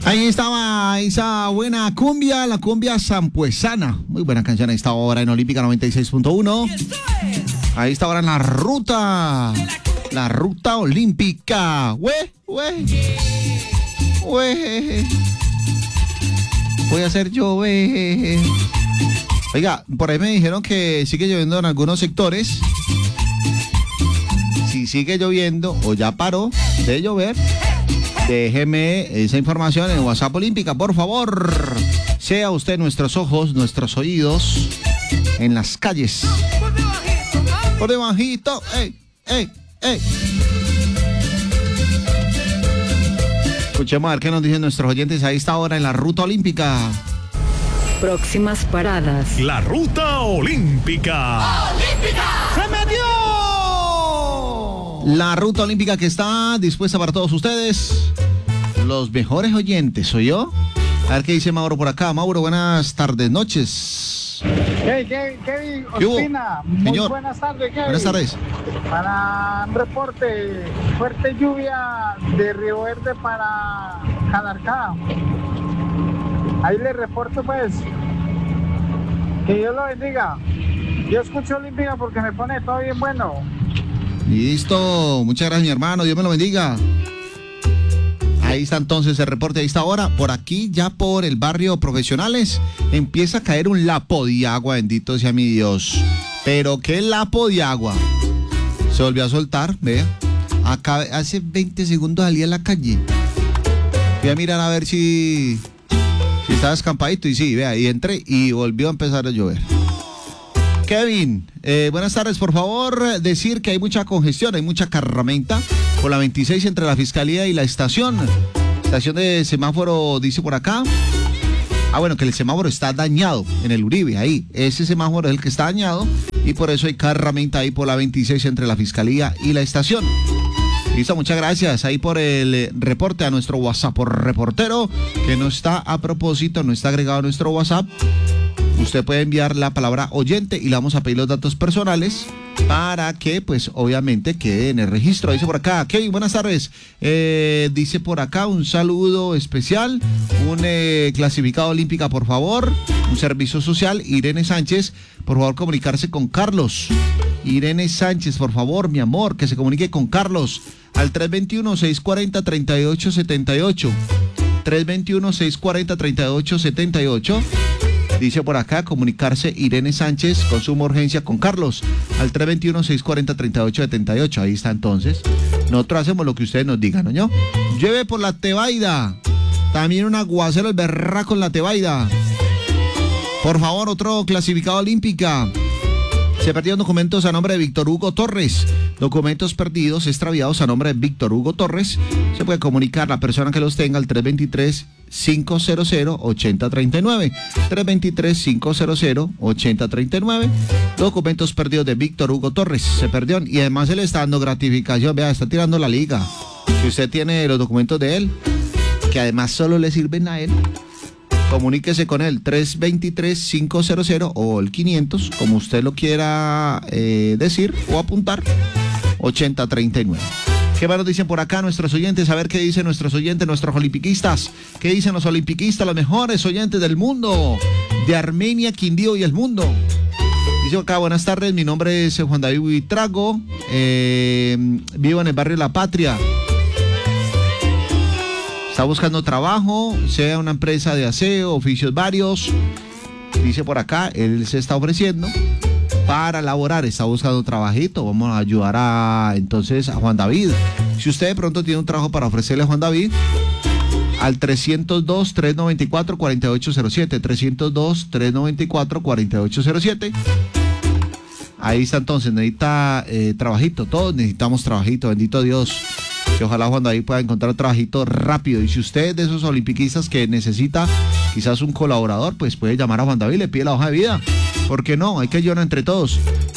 Ahí estaba esa buena cumbia, la cumbia sampuesana. Muy buena canción a esta hora en Olímpica 96.1. Ahí está ahora en la ruta olímpica. Voy a hacer yo, Oiga, por ahí me dijeron que sigue lloviendo en algunos sectores. Si sigue lloviendo o ya paró de llover, déjeme esa información en WhatsApp Olímpica, por favor. Sea usted nuestros ojos, nuestros oídos en las calles. Por debajito, ey. Escuchemos a ver qué nos dicen nuestros oyentes a esta hora en la ruta olímpica. Próximas paradas. La ruta olímpica. ¡Se metió! La ruta olímpica que está dispuesta para todos ustedes. Los mejores oyentes, ¿soy yo? A ver qué dice Mauro por acá. Mauro, buenas tardes, noches. Hey, Kevin Ospina, muy señor. Buenas tardes, Kevin. Buenas tardes. Para un reporte, fuerte lluvia de Río Verde para Calarcá. Ahí le reporto pues, que Dios lo bendiga. Yo escucho Olímpica porque me pone todo bien bueno. Listo, muchas gracias mi hermano, Dios me lo bendiga. Ahí está entonces el reporte a esta hora. Por aquí, ya por el barrio Profesionales, empieza a caer un lapo de agua, bendito sea mi Dios. Pero qué lapo de agua. Se volvió a soltar, vea. Acá hace 20 segundos salí a la calle. Voy a mirar a ver si estaba escampadito y sí, vea, y entré y volvió a empezar a llover. Kevin, buenas tardes, por favor, decir que hay mucha congestión, hay mucha carramenta por la 26 entre la Fiscalía y la estación de semáforo, dice por acá. Bueno, que el semáforo está dañado en el Uribe, ahí, ese semáforo es el que está dañado y por eso hay carramenta ahí por la 26 entre la Fiscalía y la estación. Listo, muchas gracias ahí por el reporte a nuestro WhatsApp por reportero, que no está a propósito, no está agregado a nuestro WhatsApp. Usted puede enviar la palabra oyente y le vamos a pedir los datos personales para que, pues, obviamente quede en el registro. Dice por acá, Kevin, buenas tardes. Dice por acá un saludo especial, un clasificado olímpica, por favor, un servicio social, Irene Sánchez, por favor, comunicarse con Carlos. Irene Sánchez, por favor, mi amor, que se comunique con Carlos al 321-640-3878. 321-640-3878. Dice por acá, comunicarse Irene Sánchez con suma urgencia con Carlos al 321-640-3878. Ahí está entonces. Nosotros hacemos lo que ustedes nos digan, ¿no? ¿Yo? Llueve por la Tebaida. También un aguacero el berraco en la Tebaida. Por favor, otro clasificado olímpica. Se perdieron documentos a nombre de Víctor Hugo Torres. Documentos perdidos, extraviados a nombre de Víctor Hugo Torres. Se puede comunicar la persona que los tenga al 323-500-8039. 323-500-8039. Documentos perdidos de Víctor Hugo Torres. Se perdieron y además él está dando gratificación. Vea, está tirando la liga. Si usted tiene los documentos de él, que además solo le sirven a él, comuníquese con él, 323-500 o el 500, como usted lo quiera decir o apuntar, 8039. ¿Qué más nos dicen por acá nuestros oyentes? A ver qué dicen nuestros oyentes, nuestros olimpiquistas. ¿Qué dicen los olimpiquistas, los mejores oyentes del mundo? De Armenia, Quindío y el mundo. Dice acá, buenas tardes, mi nombre es Juan David Buitrago, vivo en el barrio La Patria. Está buscando trabajo, sea una empresa de aseo, oficios varios. Dice por acá, él se está ofreciendo para laborar, está buscando trabajito. Vamos a ayudar entonces a Juan David. Si usted de pronto tiene un trabajo para ofrecerle a Juan David, al 302-394-4807, 302-394-4807. Ahí está entonces, necesita trabajito, todos necesitamos trabajito, bendito Dios. Que ojalá Juan David pueda encontrar trabajito rápido. Y si usted es de esos olimpiquistas que necesita quizás un colaborador, pues puede llamar a Juan David, le pide la hoja de vida. ¿Por qué no? Hay que ayudar entre todos.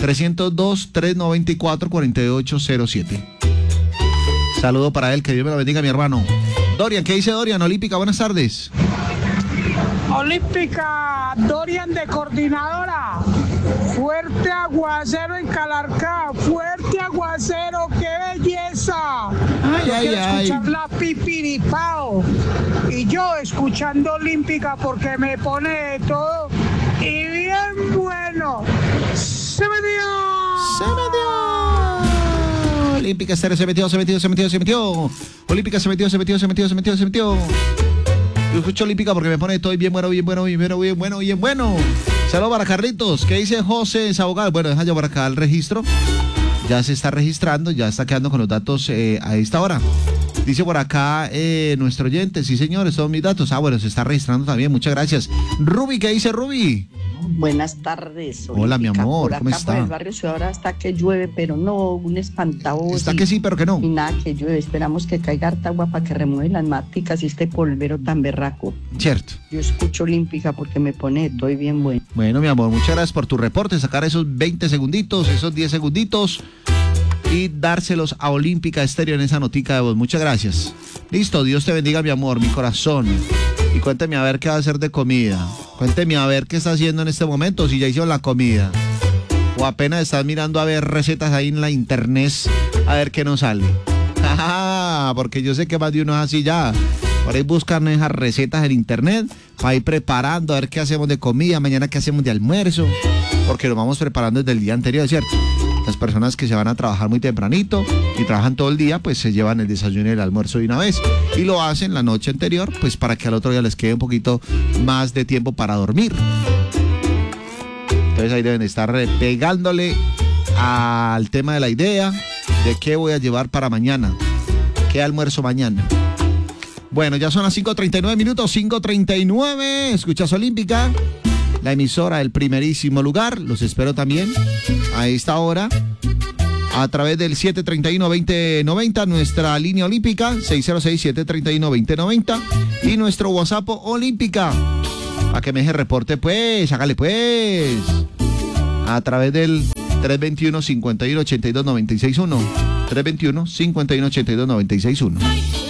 302-394-4807. Saludo para él, que Dios me lo bendiga, mi hermano. Dorian, ¿qué dice Dorian? Olímpica, buenas tardes. Olímpica, Dorian de coordinadora. Fuerte aguacero en Calarcá, fuerte aguacero, qué belleza. Yo quiero escuchar la pipiripao. Y yo escuchando Olímpica porque me pone de todo y bien bueno. ¡Se metió! Olímpica Estéreo se metió. Olímpica se metió. Yo escucho Olímpica porque me pone todo bien bueno. Saludos para Carlitos. ¿Qué dice José Sabogal? Bueno, deja yo por acá el registro. Ya se está registrando, ya está quedando con los datos a esta hora. Dice por acá nuestro oyente, sí señores, todos mis datos. Bueno, se está registrando también, muchas gracias. Ruby, ¿qué dice Ruby? Buenas tardes. Hola, mi amor, por ¿cómo acá, está? Por el barrio Ciudad ahora está que llueve, pero no, un espantaboso. Está que sí, pero que no. Y nada que llueve, esperamos que caiga harta agua para que remueve las maticas y este polvero tan berraco. Cierto. Yo escucho Olímpica porque me pone de todo y bien bueno. Bueno, mi amor, muchas gracias por tu reporte, sacar esos 20 segunditos, esos 10 segunditos y dárselos a Olímpica Estéreo en esa notica de voz. Muchas gracias. Listo, Dios te bendiga, mi amor, mi corazón. Y cuénteme a ver qué va a hacer de comida. Cuénteme a ver qué está haciendo en este momento, si ya hizo la comida. O apenas estás mirando a ver recetas ahí en la internet, a ver qué nos sale. Porque yo sé que más de uno es así ya. Por ahí buscan esas recetas en internet para ir preparando, a ver qué hacemos de comida, mañana qué hacemos de almuerzo. Porque lo vamos preparando desde el día anterior, ¿cierto? Las personas que se van a trabajar muy tempranito y trabajan todo el día, pues se llevan el desayuno y el almuerzo de una vez. Y lo hacen la noche anterior, pues para que al otro día les quede un poquito más de tiempo para dormir. Entonces ahí deben estar pegándole al tema de la idea de qué voy a llevar para mañana, qué almuerzo mañana. Bueno, ya son las 5:39 minutos, 5:39, escuchas Olímpica, la emisora del primerísimo lugar, los espero también a esta hora, a través del 731-2090, nuestra línea olímpica, 606-731-2090, y nuestro WhatsApp Olímpica, para que me deje reporte pues, hágale pues, a través del 321-5182-961, 321-5182-961.